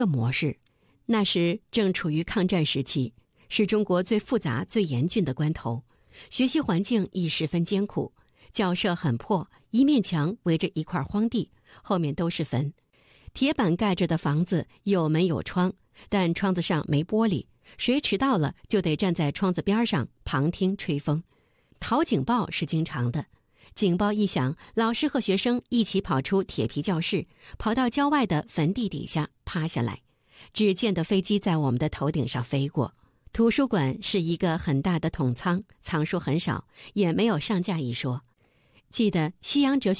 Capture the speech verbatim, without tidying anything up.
的模式。那时正处于抗战时期，是中国最复杂最严峻的关头，学习环境亦十分艰苦。校舍很破，一面墙围着一块荒地，后面都是坟。铁板盖着的房子有门有窗，但窗子上没玻璃，谁迟到了就得站在窗子边上旁听吹风。讨警报是经常的，警报一响，老师和学生一起跑出铁皮教室，跑到郊外的坟地底下趴下来。只见得飞机在我们的头顶上飞过。图书馆是一个很大的筒仓，藏书很少，也没有上架一说。记得西洋哲学